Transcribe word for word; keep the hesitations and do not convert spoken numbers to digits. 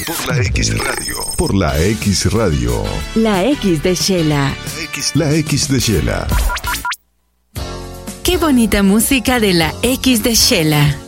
Por la X Radio. Por la X Radio. La X de Shela. La X, la X de Shela. Qué bonita música de la X de Shela.